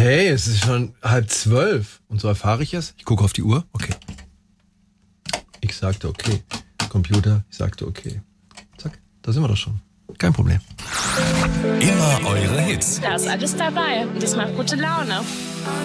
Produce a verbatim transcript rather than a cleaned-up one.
Hey, es ist schon halb zwölf. Und so erfahre ich es. Ich gucke auf die Uhr. Okay. Ich sagte okay. Computer, ich sagte okay. Zack, da sind wir doch schon. Kein Problem. Immer eure Hits. Da ist alles dabei und das macht gute Laune.